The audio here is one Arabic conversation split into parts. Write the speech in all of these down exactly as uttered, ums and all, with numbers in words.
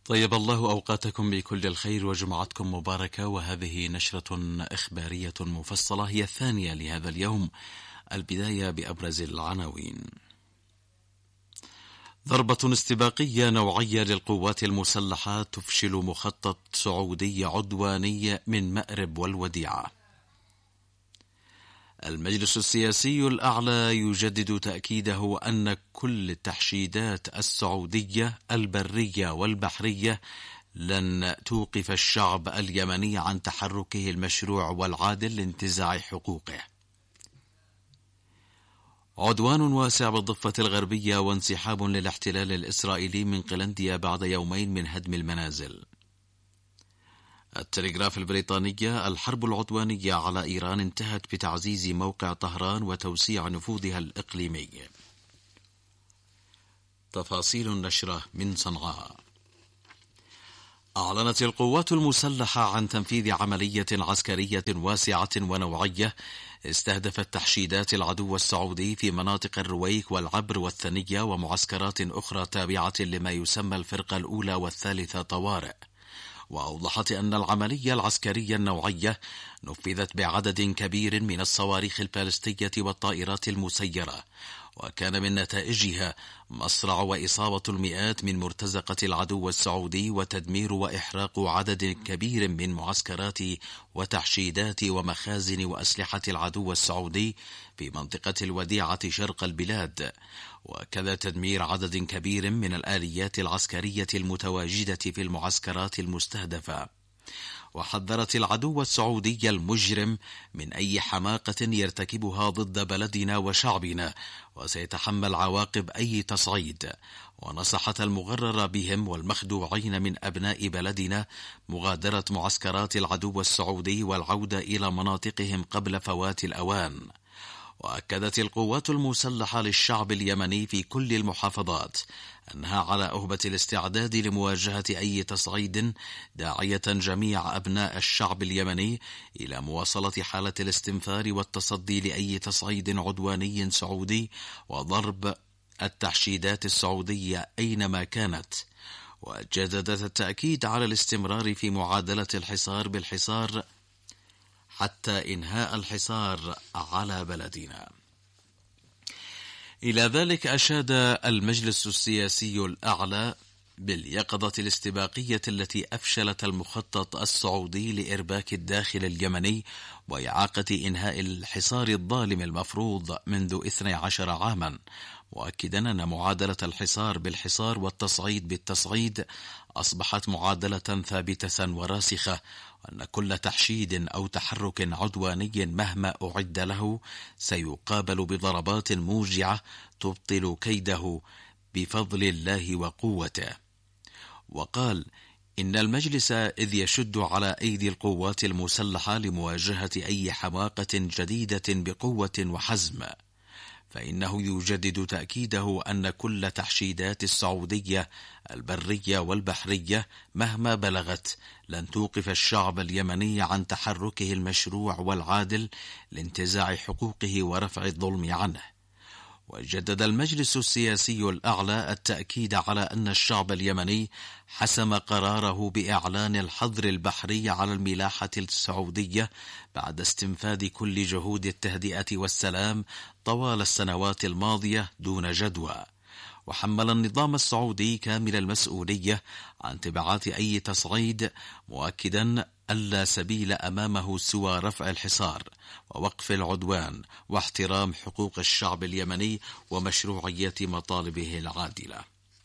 طيب الله أوقاتكم بكل الخير وجمعتكم مباركة، وهذه نشرة إخبارية مفصلة هي الثانية لهذا اليوم. البداية بأبرز العناوين. ضربة استباقية نوعية للقوات المسلحة تفشل مخطط سعودي عدواني من مأرب والوديعة. المجلس السياسي الأعلى يجدد تأكيده أن كل التحشيدات السعودية البرية والبحرية لن توقف الشعب اليمني عن تحركه المشروع والعادل لانتزاع حقوقه. عدوان واسع بالضفة الغربية وانسحاب للاحتلال الإسرائيلي من قلنديا بعد يومين من هدم المنازل. التلغراف البريطانية: الحرب العدوانية على إيران انتهت بتعزيز موقع طهران وتوسيع نفوذها الإقليمي. تفاصيل النشرة من صنعاء. أعلنت القوات المسلحة عن تنفيذ عملية عسكرية واسعة ونوعية استهدفت تحشيدات العدو السعودي في مناطق الرويك والعبر والثنية ومعسكرات أخرى تابعة لما يسمى الفرقة الأولى والثالثة طوارئ. وأوضحت أن العملية العسكرية النوعية نفذت بعدد كبير من الصواريخ البالستية والطائرات المسيرة، وكان من نتائجها مصرع وإصابة المئات من مرتزقة العدو السعودي وتدمير وإحراق عدد كبير من معسكرات وتحشيدات ومخازن وأسلحة العدو السعودي في منطقة الوديعة شرق البلاد، وكذا تدمير عدد كبير من الآليات العسكرية المتواجدة في المعسكرات المستهدفة. وحذرت العدو السعودي المجرم من أي حماقة يرتكبها ضد بلدنا وشعبنا، وسيتحمل عواقب أي تصعيد. ونصحت المغرر بهم والمخدوعين من أبناء بلدنا مغادرة معسكرات العدو السعودي والعودة إلى مناطقهم قبل فوات الأوان. وأكدت القوات المسلحة للشعب اليمني في كل المحافظات أنها على أهبة الاستعداد لمواجهة أي تصعيد، داعية جميع أبناء الشعب اليمني إلى مواصلة حالة الاستنفار والتصدي لأي تصعيد عدواني سعودي وضرب التحشيدات السعودية أينما كانت. وجددت التأكيد على الاستمرار في معادلة الحصار بالحصار حتى إنهاء الحصار على بلدنا. إلى ذلك أشاد المجلس السياسي الأعلى باليقظة الاستباقية التي أفشلت المخطط السعودي لإرباك الداخل اليمني وإعاقة إنهاء الحصار الظالم المفروض منذ اثني عشر عاما، مؤكدا أن معادلة الحصار بالحصار والتصعيد بالتصعيد أصبحت معادلة ثابتة وراسخة، وأن كل تحشيد أو تحرك عدواني مهما أعد له سيقابل بضربات موجعة تبطل كيده بفضل الله وقوته. وقال إن المجلس إذ يشد على أيدي القوات المسلحة لمواجهة أي حماقة جديدة بقوة وحزم، فإنه يجدد تأكيده أن كل تحشيدات السعودية البرية والبحرية مهما بلغت لن توقف الشعب اليمني عن تحركه المشروع والعادل لانتزاع حقوقه ورفع الظلم عنه. وجدد المجلس السياسي الأعلى التأكيد على أن الشعب اليمني حسم قراره بإعلان الحظر البحري على الملاحة السعودية بعد استنفاذ كل جهود التهدئة والسلام طوال السنوات الماضية دون جدوى. وحمل النظام السعودي كامل المسؤولية عن تبعات أي تصعيد، مؤكدا أن لا سبيل أمامه سوى رفع الحصار ووقف العدوان واحترام حقوق الشعب اليمني ومشروعية مطالبه العادلة.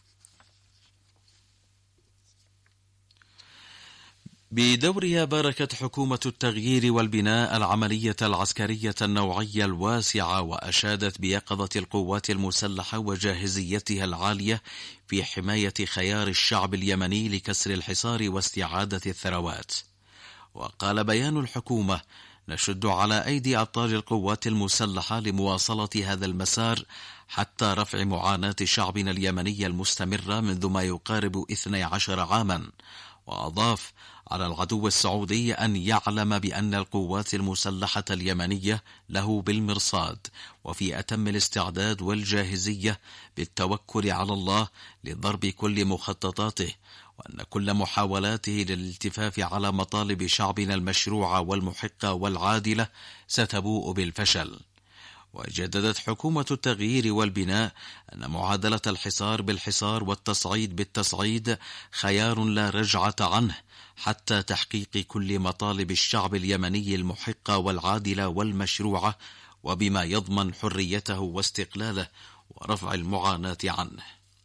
بدورها باركت حكومة التغيير والبناء العملية العسكرية النوعية الواسعة، وأشادت بيقظة القوات المسلحة وجاهزيتها العالية في حماية خيار الشعب اليمني لكسر الحصار واستعادة الثروات. وقال بيان الحكومة: نشد على أيدي أبطال القوات المسلحة لمواصلة هذا المسار حتى رفع معاناة شعبنا اليمني المستمرة منذ ما يقارب اثني عشر عاما. وأضاف: على العدو السعودي أن يعلم بأن القوات المسلحة اليمنية له بالمرصاد وفي أتم الاستعداد والجاهزية بالتوكل على الله لضرب كل مخططاته، وأن كل محاولاته للالتفاف على مطالب شعبنا المشروعة والمحقة والعادلة ستبوء بالفشل. وجددت حكومة التغيير والبناء أن معادلة الحصار بالحصار والتصعيد بالتصعيد خيار لا رجعة عنه حتى تحقيق كل مطالب الشعب اليمني المحقة والعادلة والمشروعة، وبما يضمن حريته واستقلاله ورفع المعاناة عنه.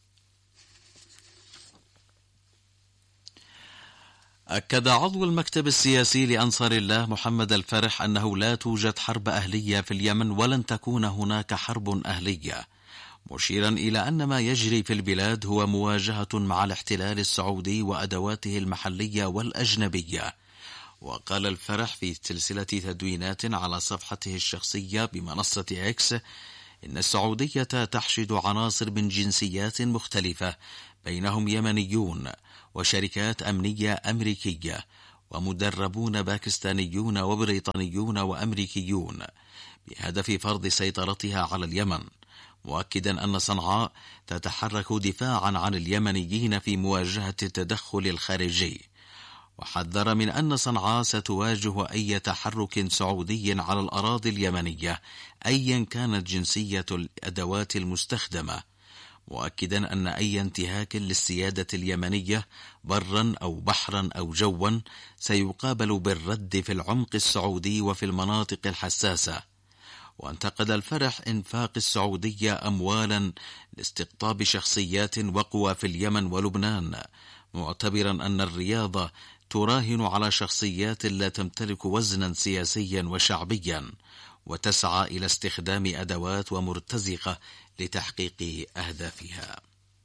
أكد عضو المكتب السياسي لأنصار الله محمد الفرح أنه لا توجد حرب أهلية في اليمن ولن تكون هناك حرب أهلية، مشيرا إلى أن ما يجري في البلاد هو مواجهة مع الاحتلال السعودي وأدواته المحلية والأجنبية. وقال الفرح في سلسلة تدوينات على صفحته الشخصية بمنصة إكس إن السعودية تحشد عناصر من جنسيات مختلفة بينهم يمنيون وشركات أمنية أمريكية ومدربون باكستانيون وبريطانيون وأمريكيون بهدف فرض سيطرتها على اليمن، مؤكدا أن صنعاء تتحرك دفاعا عن اليمنيين في مواجهة التدخل الخارجي. وحذر من أن صنعاء ستواجه أي تحرك سعودي على الأراضي اليمنية أيا كانت جنسية الأدوات المستخدمة، مؤكدا أن أي انتهاك للسيادة اليمنية برا أو بحرا أو جوا سيقابل بالرد في العمق السعودي وفي المناطق الحساسة. وانتقد الفرح إنفاق السعودية أموالا لاستقطاب شخصيات وقوى في اليمن ولبنان، معتبرا أن الرياضة تراهن على شخصيات لا تمتلك وزنا سياسيا وشعبيا وتسعى إلى استخدام أدوات ومرتزقة لتحقيق أهدافها.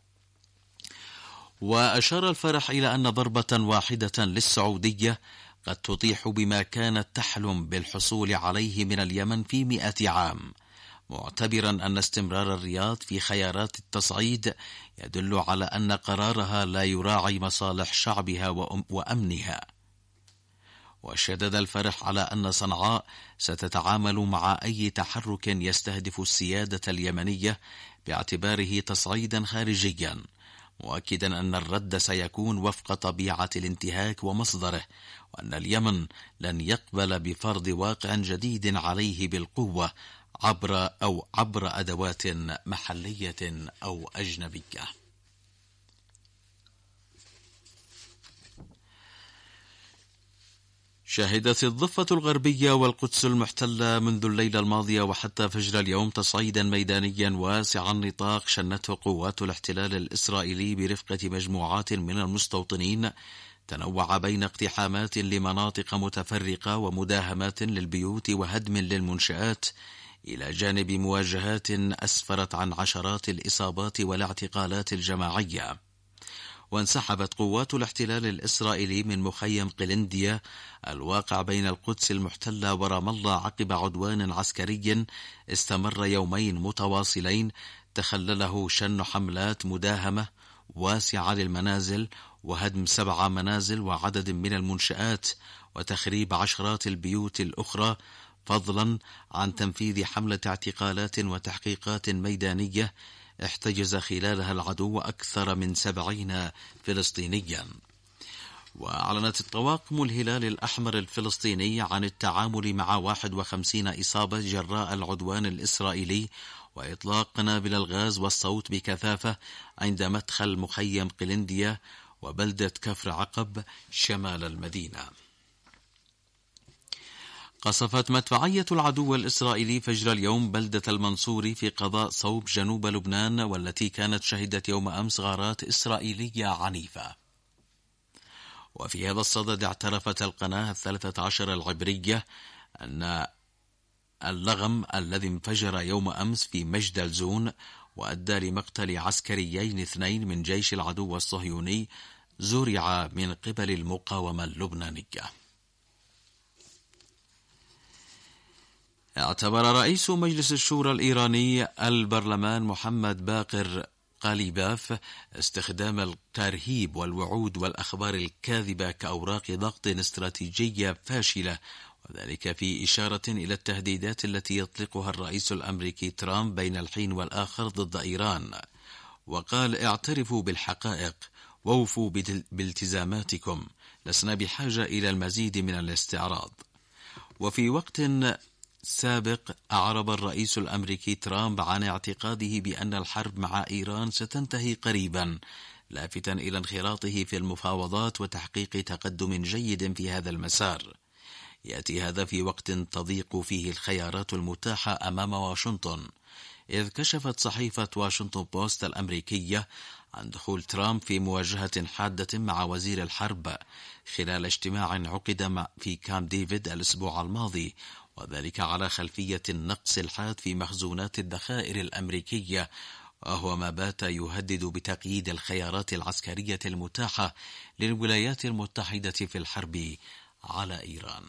وأشار الفرح إلى أن ضربة واحدة للسعودية قد تطيح بما كانت تحلم بالحصول عليه من اليمن في مئة عام، معتبرا أن استمرار الرياض في خيارات التصعيد يدل على أن قرارها لا يراعي مصالح شعبها وأمنها. وشدد الفرح على أن صنعاء ستتعامل مع أي تحرك يستهدف السيادة اليمنية باعتباره تصعيدا خارجيا، مؤكدا أن الرد سيكون وفق طبيعة الانتهاك ومصدره، وأن اليمن لن يقبل بفرض واقع جديد عليه بالقوة عبر أو عبر أدوات محلية أو أجنبية. شهدت الضفة الغربية والقدس المحتلة منذ الليلة الماضية وحتى فجر اليوم تصعيدا ميدانيا واسع النطاق شنته قوات الاحتلال الإسرائيلي برفقة مجموعات من المستوطنين، تنوع بين اقتحامات لمناطق متفرقة ومداهمات للبيوت وهدم للمنشآت، إلى جانب مواجهات أسفرت عن عشرات الإصابات والاعتقالات الجماعية. وانسحبت قوات الاحتلال الإسرائيلي من مخيم قلنديا الواقع بين القدس المحتلة ورام الله عقب عدوان عسكري استمر يومين متواصلين تخلله شن حملات مداهمة واسعة للمنازل وهدم سبع منازل وعدد من المنشآت وتخريب عشرات البيوت الأخرى، فضلا عن تنفيذ حملة اعتقالات وتحقيقات ميدانية احتجز خلالها العدو أكثر من سبعين فلسطينيا. وأعلنت الطواقم الهلال الأحمر الفلسطيني عن التعامل مع واحد وخمسين إصابة جراء العدوان الإسرائيلي وإطلاق قنابل الغاز والصوت بكثافة عند مدخل مخيم قلنديا وبلدة كفر عقب شمال المدينة. قصفت مدفعية العدو الإسرائيلي فجر اليوم بلدة المنصوري في قضاء صوب جنوب لبنان، والتي كانت شهدت يوم أمس غارات إسرائيلية عنيفة. وفي هذا الصدد اعترفت القناة الثالثة عشر العبرية أن اللغم الذي انفجر يوم أمس في مجد الزون وأدى لمقتل عسكريين اثنين من جيش العدو الصهيوني زرع من قبل المقاومة اللبنانية. اعتبر رئيس مجلس الشورى الإيراني البرلمان محمد باقر قاليباف استخدام الترهيب والوعود والأخبار الكاذبة كأوراق ضغط استراتيجية فاشلة، وذلك في إشارة إلى التهديدات التي يطلقها الرئيس الأمريكي ترامب بين الحين والآخر ضد إيران. وقال: اعترفوا بالحقائق ووفوا بالتزاماتكم، لسنا بحاجة إلى المزيد من الاستعراض. وفي وقت سابق أعرب الرئيس الأمريكي ترامب عن اعتقاده بأن الحرب مع إيران ستنتهي قريبا، لافتا إلى انخراطه في المفاوضات وتحقيق تقدم جيد في هذا المسار. يأتي هذا في وقت تضيق فيه الخيارات المتاحة أمام واشنطن، إذ كشفت صحيفة واشنطن بوست الأمريكية عن دخول ترامب في مواجهة حادة مع وزير الحرب خلال اجتماع عقد في كامب ديفيد الأسبوع الماضي، وذلك على خلفية النقص الحاد في مخزونات الذخائر الأمريكية، وهو ما بات يهدد بتقييد الخيارات العسكرية المتاحة للولايات المتحدة في الحرب على إيران.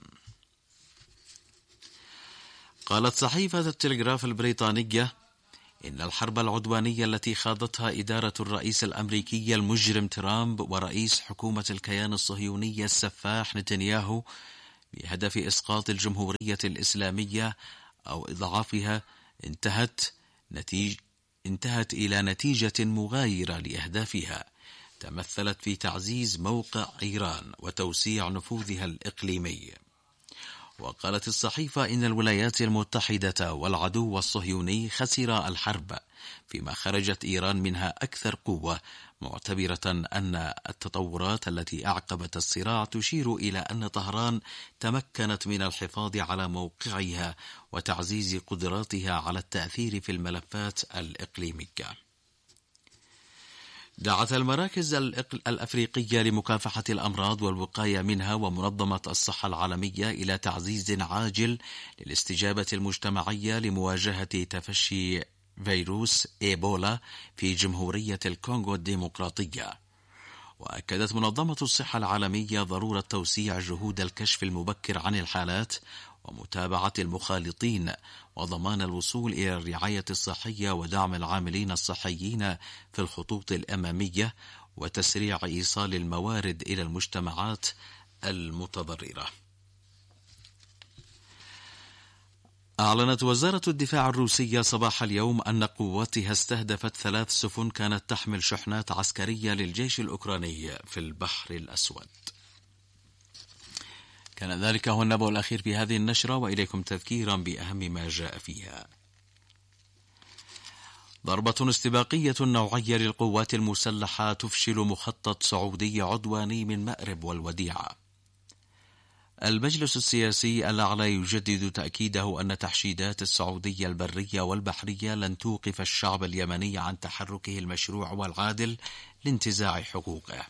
قالت صحيفة التلغراف البريطانية إن الحرب العدوانية التي خاضتها إدارة الرئيس الأمريكي المجرم ترامب ورئيس حكومة الكيان الصهيوني السفاح نتنياهو بهدف إسقاط الجمهورية الإسلامية أو إضعافها انتهت نتيجة انتهت إلى نتيجة مغايرة لأهدافها، تمثلت في تعزيز موقع إيران وتوسيع نفوذها الإقليمي. وقالت الصحيفة إن الولايات المتحدة والعدو الصهيوني خسرا الحرب، فيما خرجت إيران منها أكثر قوة، معتبرة أن التطورات التي أعقبت الصراع تشير إلى أن طهران تمكنت من الحفاظ على موقعها وتعزيز قدراتها على التأثير في الملفات الإقليمية. دعت المراكز الأفريقية لمكافحة الأمراض والوقاية منها ومنظمة الصحة العالمية إلى تعزيز عاجل للاستجابة المجتمعية لمواجهة تفشي فيروس إيبولا في جمهورية الكونغو الديمقراطية. وأكدت منظمة الصحة العالمية ضرورة توسيع جهود الكشف المبكر عن الحالات ومتابعة المخالطين وضمان الوصول إلى الرعاية الصحية ودعم العاملين الصحيين في الخطوط الأمامية وتسريع إيصال الموارد إلى المجتمعات المتضررة. أعلنت وزارة الدفاع الروسية صباح اليوم أن قواتها استهدفت ثلاث سفن كانت تحمل شحنات عسكرية للجيش الأوكراني في البحر الأسود. كان ذلك هو النبأ الأخير في هذه النشرة، وإليكم تذكيرا بأهم ما جاء فيها. ضربة استباقية نوعية للقوات المسلحة تفشل مخطط سعودي عدواني من مأرب والوديعة. المجلس السياسي الأعلى يجدد تأكيده أن تحشيدات السعودية البرية والبحرية لن توقف الشعب اليمني عن تحركه المشروع والعادل لانتزاع حقوقه.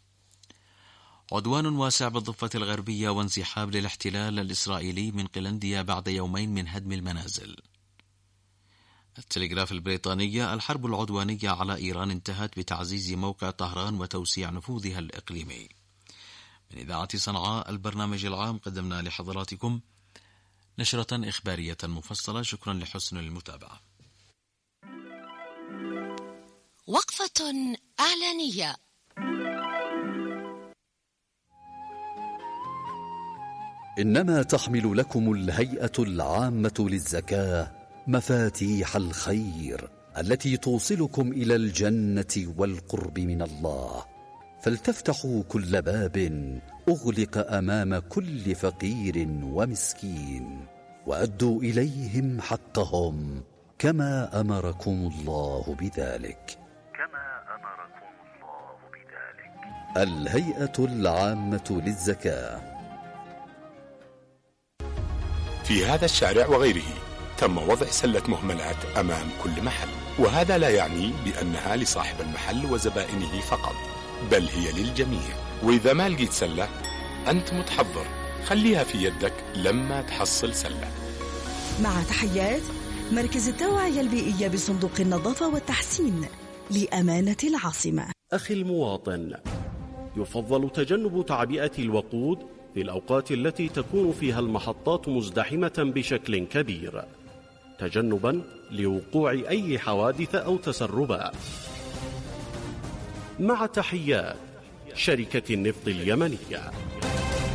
عدوان واسع بالضفة الغربية وانسحاب للاحتلال الإسرائيلي من قلنديا بعد يومين من هدم المنازل. التلغراف البريطانية: الحرب العدوانية على إيران انتهت بتعزيز موقع طهران وتوسيع نفوذها الإقليمي. من إذاعة صنعاء البرنامج العام قدمنا لحضراتكم نشرة إخبارية مفصلة. شكرا لحسن المتابعة. وقفة إعلانية. إنما تحمل لكم الهيئة العامة للزكاة مفاتيح الخير التي توصلكم إلى الجنة والقرب من الله، فلتفتحوا كل باب أغلق أمام كل فقير ومسكين، وأدوا إليهم حقهم كما أمركم الله بذلك. كما أمركم الله بذلك. الهيئة العامة للزكاة. في هذا الشارع وغيره تم وضع سلة مهملات أمام كل محل، وهذا لا يعني بأنها لصاحب المحل وزبائنه فقط، بل هي للجميع. وإذا ما لقيت سلة أنت متحضر، خليها في يدك لما تحصل سلة. مع تحيات مركز التوعية البيئية بصندوق النظافة والتحسين لأمانة العاصمة. أخي المواطن، يفضل تجنب تعبئة الوقود في الأوقات التي تكون فيها المحطات مزدحمة بشكل كبير، تجنبا لوقوع أي حوادث أو تسربات. مع تحيات شركة النفط اليمنية.